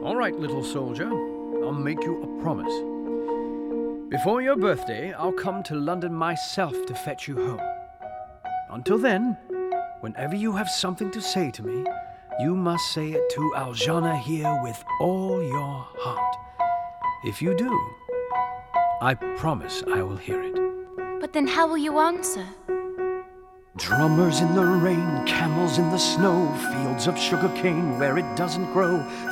All right, little soldier, I'll make you a promise. Before your birthday, I'll come to London myself to fetch you home. Until then, whenever you have something to say to me, you must say it to Aljana here with all your heart. If you do, I promise I will hear it. But then how will you answer? Drummers in the rain, camels in the snow, fields of sugar cane where it doesn't grow,